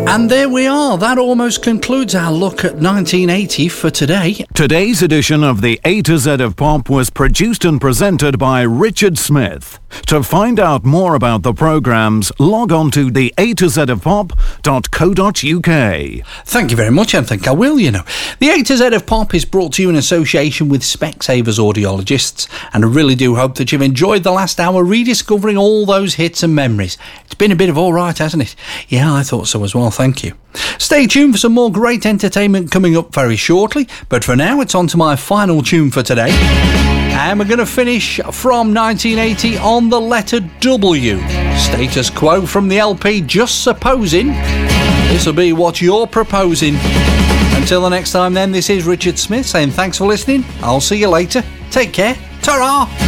And there we are. That almost concludes our look at 1980 for today. Today's edition of the A to Z of Pop was produced and presented by Richard Smith. To find out more about the programmes, log on to the A to Z of Pop.co.uk. Thank you very much, and I think I will, you know. The A to Z of Pop is brought to you in association with Specsavers Audiologists, and I really do hope that you've enjoyed the last hour rediscovering all those hits and memories. It's been a bit of all right, hasn't it? Yeah, I thought so as well, thank you. Stay tuned for some more great entertainment coming up very shortly, but for now it's on to my final tune for today. And we're going to finish from 1980 on the letter W. Status Quo from the LP Just Supposing. This will be what you're proposing. Until the next time then, this is Richard Smith saying thanks for listening. I'll see you later. Take care. Ta-ra!